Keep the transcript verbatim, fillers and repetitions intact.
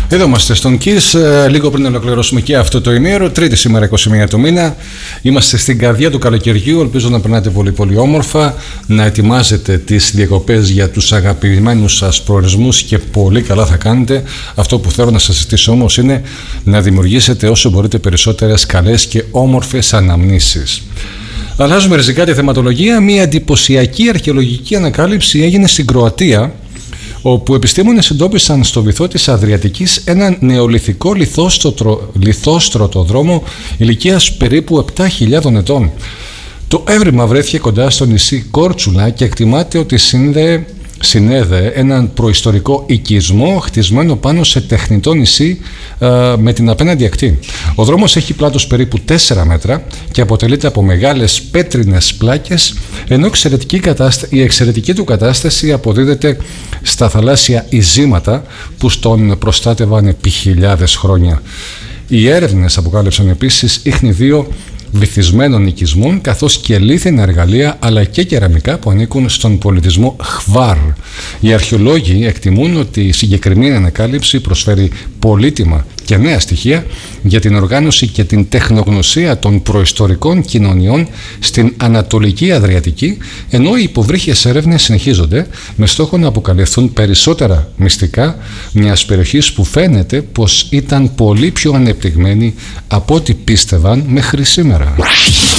Εδώ είμαστε στον Kiss, λίγο πριν ολοκληρώσουμε και αυτό το ημέρο. Τρίτη σήμερα, είκοσι μία του μήνα. Είμαστε στην καρδιά του καλοκαιριού. Ελπίζω να περνάτε πολύ πολύ όμορφα, να ετοιμάζετε τις διακοπές για τους αγαπημένους σας προορισμούς και πολύ καλά θα κάνετε. Αυτό που θέλω να σας ζητήσω όμως είναι να δημιουργήσετε όσο μπορείτε περισσότερες καλές και όμορφες αναμνήσεις. Αλλάζουμε ριζικά τη θεματολογία. Μια εντυπωσιακή αρχαιολογική ανακάλυψη έγινε στην Κροατία, όπου επιστήμονες εντόπισαν στο βυθό της Αδριατικής έναν νεολιθικό λιθόστρωτο δρόμο ηλικίας περίπου επτά χιλιάδων ετών. Το έβριμα βρέθηκε κοντά στο νησί Κόρτσουλα και εκτιμάται ότι συνδέε συνέδεε έναν προϊστορικό οικισμό χτισμένο πάνω σε τεχνητό νησί ε, με την απέναντι ακτή. Ο δρόμος έχει πλάτος περίπου τέσσερα μέτρα και αποτελείται από μεγάλες πέτρινες πλάκες, ενώ εξαιρετική κατάστα... η εξαιρετική του κατάσταση αποδίδεται στα θαλάσσια ειζήματα που στον προστάτευαν επί χιλιάδες χρόνια. Οι έρευνες αποκάλυψαν επίσης ίχνη βυθισμένων οικισμών, καθώς και λίθινα εργαλεία αλλά και κεραμικά που ανήκουν στον πολιτισμό Χβάρ. Οι αρχαιολόγοι εκτιμούν ότι η συγκεκριμένη ανακάλυψη προσφέρει πολύτιμα και νέα στοιχεία για την οργάνωση και την τεχνογνωσία των προϊστορικών κοινωνιών στην Ανατολική Αδριατική, ενώ οι υποβρύχιες έρευνες συνεχίζονται με στόχο να αποκαλυφθούν περισσότερα μυστικά μιας περιοχής που φαίνεται πως ήταν πολύ πιο ανεπτυγμένη από ό,τι πίστευαν μέχρι σήμερα.